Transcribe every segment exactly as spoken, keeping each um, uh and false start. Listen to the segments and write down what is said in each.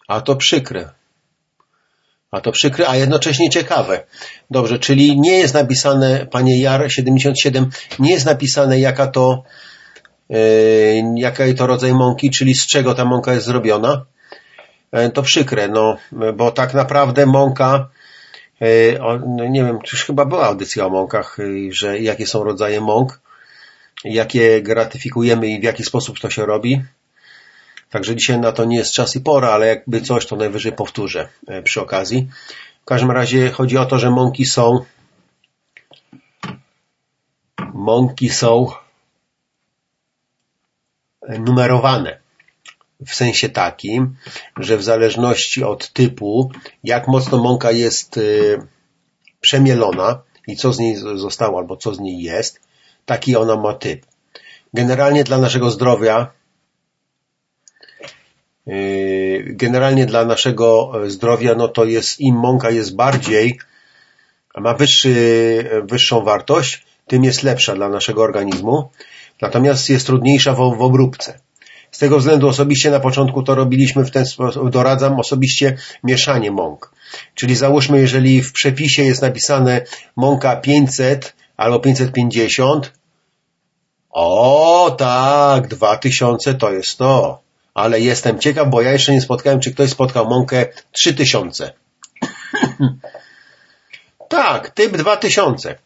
A to przykre. A to przykre, a jednocześnie ciekawe. Dobrze, czyli nie jest napisane, panie Jar siedemdziesiąt siedem, nie jest napisane jaka to, yy, jaka to rodzaj mąki, czyli z czego ta mąka jest zrobiona. Yy, to przykre, no, bo tak naprawdę mąka, yy, o, no nie wiem, już chyba była audycja o mąkach, yy, że jakie są rodzaje mąk, jakie gratyfikujemy i w jaki sposób to się robi. Także dzisiaj na to nie jest czas i pora, ale jakby coś, to najwyżej powtórzę przy okazji. W każdym razie chodzi o to, że mąki są mąki są numerowane. W sensie takim, że w zależności od typu, jak mocno mąka jest przemielona i co z niej zostało, albo co z niej jest, taki ona ma typ. Generalnie dla naszego zdrowia Generalnie dla naszego zdrowia, no to jest, im mąka jest bardziej, ma wyższy, wyższą wartość, tym jest lepsza dla naszego organizmu, natomiast jest trudniejsza w, w obróbce. Z tego względu osobiście na początku to robiliśmy w ten sposób, doradzam osobiście mieszanie mąk. Czyli załóżmy, jeżeli w przepisie jest napisane mąka pięćset albo pięćset pięćdziesiąt, o tak, dwa tysiące to jest to. Ale jestem ciekaw, bo ja jeszcze nie spotkałem, czy ktoś spotkał mąkę trzy tysiące. Tak, typ dwa tysiące.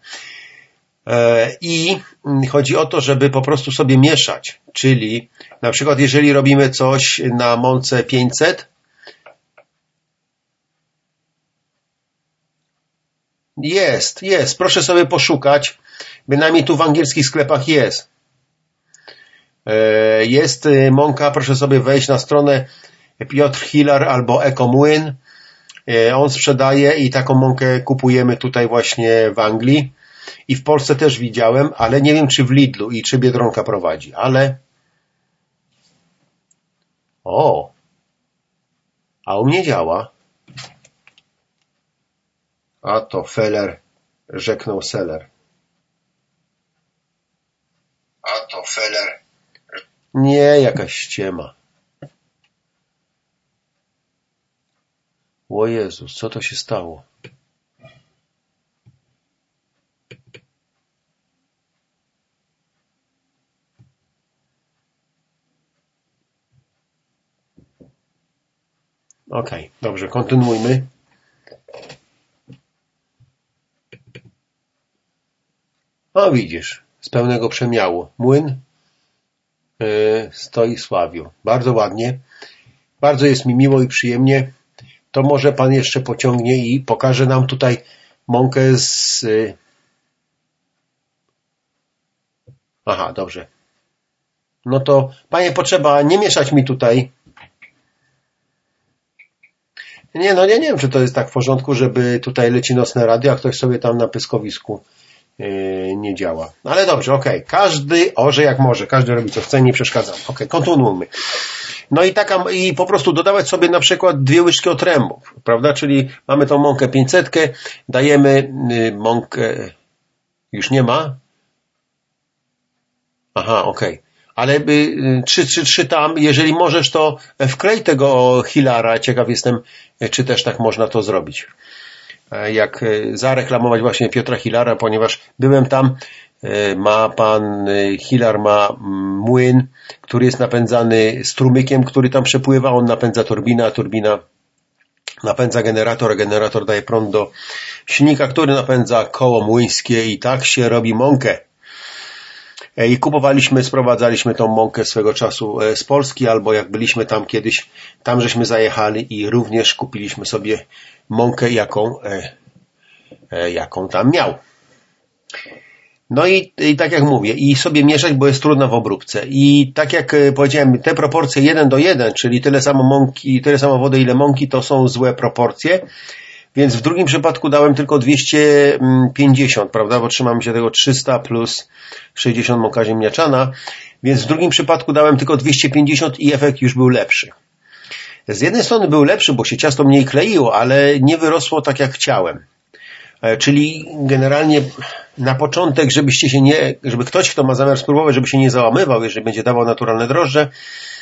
I chodzi o to, żeby po prostu sobie mieszać. Czyli na przykład jeżeli robimy coś na mące pięćset, jest, jest, proszę sobie poszukać, bynajmniej tu w angielskich sklepach jest. Jest mąka, proszę sobie wejść na stronę Piotr Hilar albo Ekomłyn. On sprzedaje i taką mąkę kupujemy tutaj właśnie w Anglii. I w Polsce też widziałem, ale nie wiem czy w Lidlu i czy Biedronka prowadzi, ale... O! A u mnie działa. A to feller, rzeknął seller. A to feller. Nie, jakaś ściema. O Jezus, co to się stało? Okej, okay, dobrze, kontynuujmy. O, widzisz, z pełnego przemiału. Młyn stoi w Sławiu. Bardzo ładnie. Bardzo jest mi miło i przyjemnie. To może pan jeszcze pociągnie i pokaże nam tutaj mąkę z... Aha, dobrze. No to, panie, potrzeba nie mieszać mi tutaj. Nie, no ja nie wiem, czy to jest tak w porządku, żeby tutaj leci nocne radio, a ktoś sobie tam na pyskowisku yy, nie działa. Ale dobrze, okej. Okay. Każdy orze jak może, każdy robi co chce, nie przeszkadzam. Okej, okay, kontynuujmy. No i taka, i po prostu dodawać sobie na przykład dwie łyżki otrębów, prawda? Czyli mamy tą mąkę pięćsetkę, dajemy yy, mąkę, już nie ma? Aha, okej. Okay. Ale trzy, trzy, trzy tam, jeżeli możesz, to wklej tego Hilara. Ciekaw jestem, czy też tak można to zrobić. Jak zareklamować właśnie Piotra Hilara, ponieważ byłem tam, ma pan Hilar ma młyn, który jest napędzany strumykiem, który tam przepływa, on napędza turbinę, a turbina napędza generator, a generator daje prąd do silnika, który napędza koło młyńskie i tak się robi mąkę. I kupowaliśmy, sprowadzaliśmy tą mąkę swego czasu z Polski, albo jak byliśmy tam kiedyś, tam żeśmy zajechali i również kupiliśmy sobie mąkę, jaką, e, e, jaką tam miał. No i, i tak jak mówię, i sobie mieszać, bo jest trudna w obróbce. I tak jak powiedziałem, te proporcje jeden do jeden, czyli tyle samo mąki, tyle samo wody, ile mąki, to są złe proporcje. Więc w drugim przypadku dałem tylko dwieście pięćdziesiąt, prawda, bo trzymamy się tego trzysta plus sześćdziesiąt mąka ziemniaczana, więc w drugim przypadku dałem tylko dwieście pięćdziesiąt i efekt już był lepszy. Z jednej strony był lepszy, bo się ciasto mniej kleiło, ale nie wyrosło tak jak chciałem. Czyli generalnie na początek, żebyście się nie, żeby ktoś, kto ma zamiar spróbować, żeby się nie załamywał, jeżeli będzie dawał naturalne drożdże,